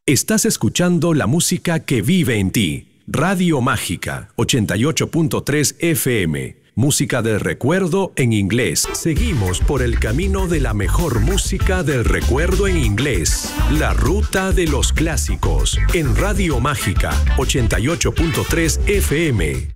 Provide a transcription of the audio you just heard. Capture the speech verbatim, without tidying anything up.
Estás escuchando la música que vive en ti. Radio Mágica, ochenta y ocho punto tres F M. Música del recuerdo en inglés. Seguimos por el camino de la mejor música del recuerdo en inglés. La ruta de los clásicos. En Radio Mágica, ochenta y ocho punto tres F M.